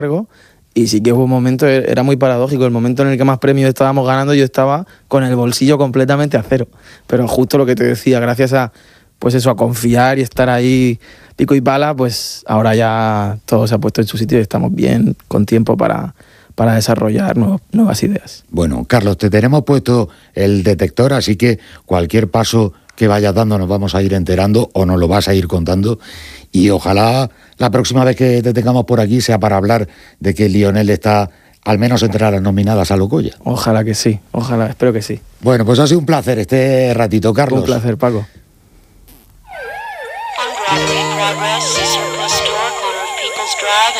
Y sí que hubo un momento, era muy paradójico, el momento en el que más premios estábamos ganando, yo estaba con el bolsillo completamente a cero. Pero justo lo que te decía, gracias a, pues eso, a confiar y estar ahí pico y pala, pues ahora ya todo se ha puesto en su sitio y estamos bien, con tiempo para desarrollar nuevas ideas. Bueno, Carlos, te tenemos puesto el detector, así que cualquier paso que vayas dando nos vamos a ir enterando o nos lo vas a ir contando, y ojalá la próxima vez que te tengamos por aquí sea para hablar de que Lionel está al menos entre las nominadas a los Goya. Ojalá que sí, ojalá, espero que sí. Bueno, pues ha sido un placer este ratito, Carlos. Un placer, Paco.